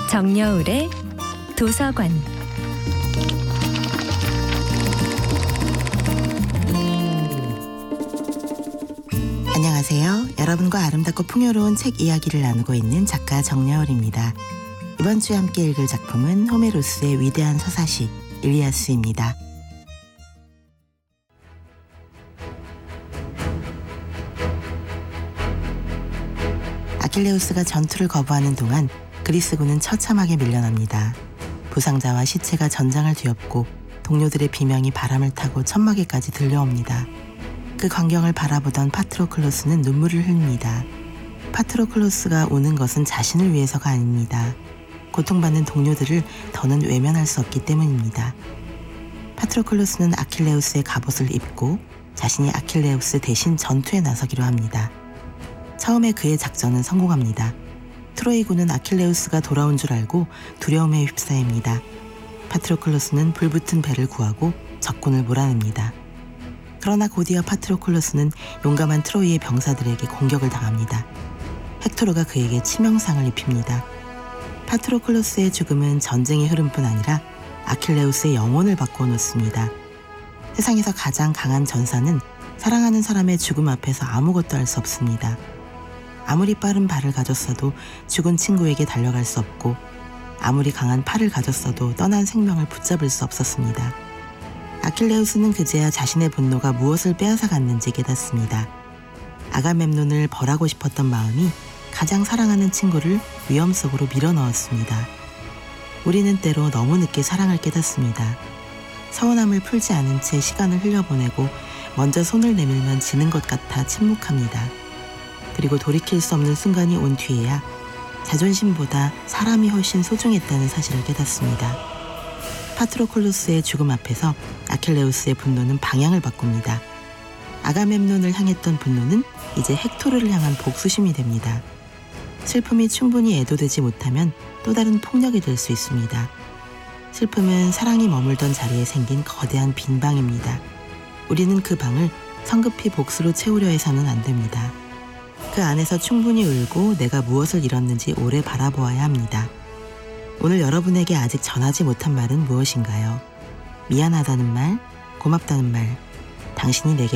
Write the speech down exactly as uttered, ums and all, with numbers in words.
정여울의 도서관. 안녕하세요. 여러분과 아름답고 풍요로운 책 이야기를 나누고 있는 작가 정여울입니다. 이번 주에 함께 읽을 작품은 호메로스의 위대한 서사시 일리아스입니다. 아킬레우스가 전투를 거부하는 동안 그리스군은 처참하게 밀려납니다. 부상자와 시체가 전장을 뒤엎고 동료들의 비명이 바람을 타고 천막에까지 들려옵니다. 그 광경을 바라보던 파트로클로스는 눈물을 흘립니다. 파트로클로스가 우는 것은 자신을 위해서가 아닙니다. 고통받는 동료들을 더는 외면할 수 없기 때문입니다. 파트로클로스는 아킬레우스의 갑옷을 입고 자신이 아킬레우스 대신 전투에 나서기로 합니다. 처음에 그의 작전은 성공합니다. 트로이군은 아킬레우스가 돌아온 줄 알고 두려움에 휩싸입니다. 파트로클로스는 불붙은 배를 구하고 적군을 몰아냅니다. 그러나 곧이어 파트로클로스는 용감한 트로이의 병사들에게 공격을 당합니다. 헥토르가 그에게 치명상을 입힙니다. 파트로클로스의 죽음은 전쟁의 흐름뿐 아니라 아킬레우스의 영혼을 바꾸어 놓습니다. 세상에서 가장 강한 전사는 사랑하는 사람의 죽음 앞에서 아무것도 할 수 없습니다. 아무리 빠른 발을 가졌어도 죽은 친구에게 달려갈 수 없고, 아무리 강한 팔을 가졌어도 떠난 생명을 붙잡을 수 없었습니다. 아킬레우스는 그제야 자신의 분노가 무엇을 빼앗아 갔는지 깨닫습니다. 아가멤논을 벌하고 싶었던 마음이 가장 사랑하는 친구를 위험 속으로 밀어넣었습니다. 우리는 때로 너무 늦게 사랑을 깨닫습니다. 서운함을 풀지 않은 채 시간을 흘려보내고 먼저 손을 내밀면 지는 것 같아 침묵합니다. 그리고 돌이킬 수 없는 순간이 온 뒤에야 자존심보다 사람이 훨씬 소중했다는 사실을 깨닫습니다. 파트로클로스의 죽음 앞에서 아킬레우스의 분노는 방향을 바꿉니다. 아가멤논을 향했던 분노는 이제 헥토르를 향한 복수심이 됩니다. 슬픔이 충분히 애도되지 못하면 또 다른 폭력이 될 수 있습니다. 슬픔은 사랑이 머물던 자리에 생긴 거대한 빈 방입니다. 우리는 그 방을 성급히 복수로 채우려 해서는 안 됩니다. 그 안에서 충분히 울고 내가 무엇을 잃었는지 오래 바라보아야 합니다. 오늘 여러분에게 아직 전하지 못한 말은 무엇인가요? 미안하다는 말, 고맙다는 말, 당신이 내게